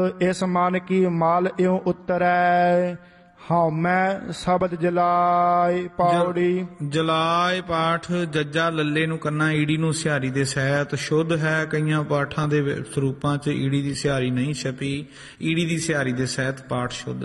ਇਸ ਮਨ ਕੀ ਮਾਲ ਇਉ ਉਤਰੈ, ਹਉਮੈ ਸ਼ਬਦ ਜਲਾਇ। ਪੌੜੀ। ਜਲਾਇ ਪਾਠ ਜੱਜਾ ਲੱਲੇ ਨੂੰ ਕੰਨਾ ਈੜੀ ਨੂੰ ਸਿਹਾਰੀ ਦੇ ਸਹਿਤ ਸ਼ੁੱਧ ਹੈ। ਕਈਆਂ ਪਾਠਾਂ ਦੇ ਸਰੂਪਾਂ 'ਚ ਈੜੀ ਦੀ ਸਿਹਾਰੀ ਨਹੀਂ ਛਪੀ। ਈੜੀ ਦੀ ਸਿਹਾਰੀ ਦੇ ਸਹਿਤ ਪਾਠ ਸ਼ੁੱਧ